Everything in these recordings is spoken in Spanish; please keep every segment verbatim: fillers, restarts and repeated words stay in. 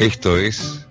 Esto es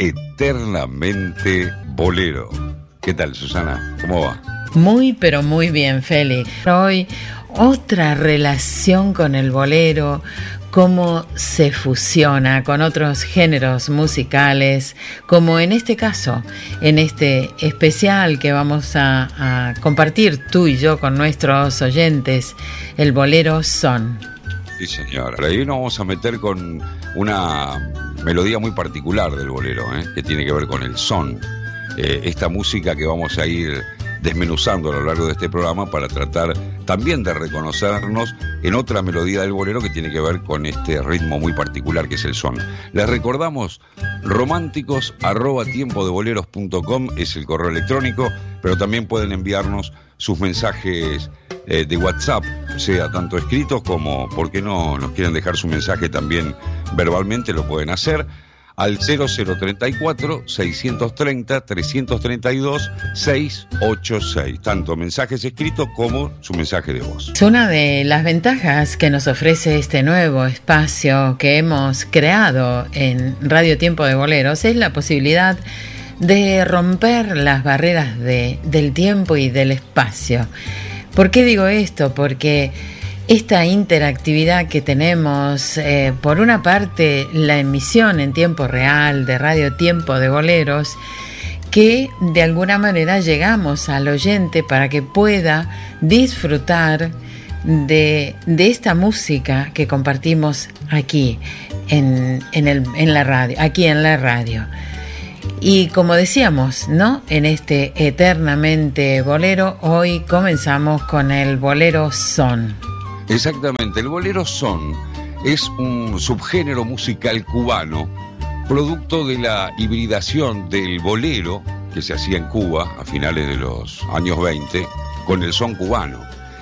Eternamente Bolero. ¿Qué tal, Susana? ¿Cómo va? Muy, pero muy bien, Félix. Hoy otra relación con el bolero, cómo se fusiona con otros géneros musicales, como en este caso, en este especial que vamos a, a compartir tú y yo con nuestros oyentes, el bolero son. Sí, señor. Ahí nos vamos a meter con una melodía muy particular del bolero, ¿eh? que tiene que ver con el son. Eh, esta música que vamos a ir desmenuzando a lo largo de este programa para tratar también de reconocernos en otra melodía del bolero que tiene que ver con este ritmo muy particular que es el son. Les recordamos, románticos arroba tiempo de boleros punto com es el correo electrónico, pero también pueden enviarnos sus mensajes eh, de WhatsApp, sea tanto escritos como, ¿por qué no nos quieren dejar su mensaje también verbalmente? Lo pueden hacer al cero cero treinta y cuatro, seiscientos treinta, trescientos treinta y dos, seiscientos ochenta y seis. Tanto mensajes escritos como su mensaje de voz. Es una de las ventajas que nos ofrece este nuevo espacio que hemos creado en Radio Tiempo de Boleros, es la posibilidad de romper las barreras de, del tiempo y del espacio. ¿Por qué digo esto? Porque esta interactividad que tenemos, eh, por una parte la emisión en tiempo real de Radio Tiempo de Boleros, que de alguna manera llegamos al oyente para que pueda disfrutar de, de esta música que compartimos aquí en, en, el, en la radio, aquí en la radio. Y como decíamos, ¿no? En este Eternamente Bolero, hoy comenzamos con el bolero son. Exactamente, el bolero son es un subgénero musical cubano, producto de la hibridación del bolero que se hacía en Cuba a finales de los años veinte con el son cubano.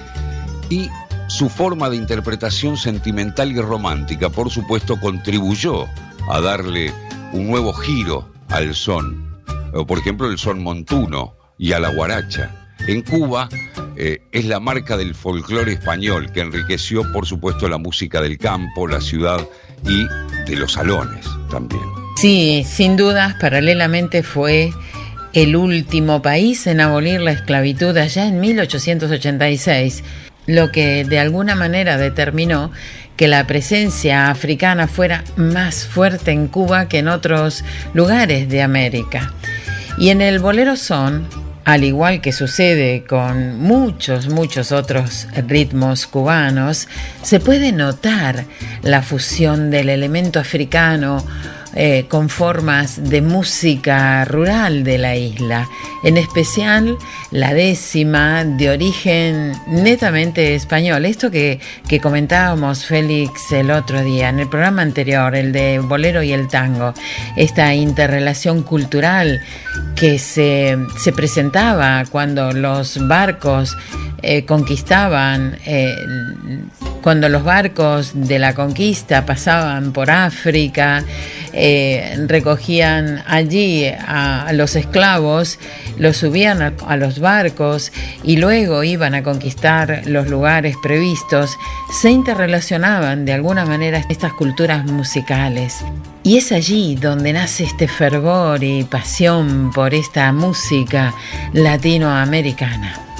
Y su forma de interpretación sentimental y romántica, por supuesto, contribuyó a darle un nuevo giro al son, por ejemplo el son montuno y a la guaracha. En Cuba eh, es la marca del folclore español que enriqueció por supuesto la música del campo, la ciudad y de los salones también. Sí, sin dudas, paralelamente fue el último país en abolir la esclavitud allá en mil ochocientos ochenta y seis, lo que de alguna manera determinó que la presencia africana fuera más fuerte en Cuba que en otros lugares de América. Y en el bolero son, al igual que sucede con muchos, muchos otros ritmos cubanos, se puede notar la fusión del elemento africano eh, con formas de música rural de la isla, en especial la décima de origen netamente español. Esto que, que comentábamos, Félix, el otro día, en el programa anterior, el de bolero y el tango, esta interrelación cultural que se, se presentaba cuando los barcos eh, conquistaban, eh, cuando los barcos de la conquista pasaban por África, eh, recogían allí a, a los esclavos, los subían a, a los barcos y luego iban a conquistar los lugares previstos, se interrelacionaban de alguna manera estas culturas musicales. Y es allí donde nace este fervor y pasión por esta música latinoamericana.